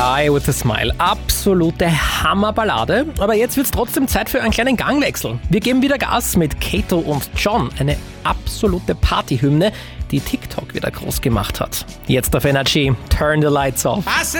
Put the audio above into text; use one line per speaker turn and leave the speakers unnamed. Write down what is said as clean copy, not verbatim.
Die with a Smile. Absolute Hammerballade. Aber jetzt wird's trotzdem Zeit für einen kleinen Gangwechsel. Wir geben wieder Gas mit Kato und John. Eine absolute Partyhymne, die TikTok wieder groß gemacht hat. Jetzt auf Energy. Turn the lights off.
I said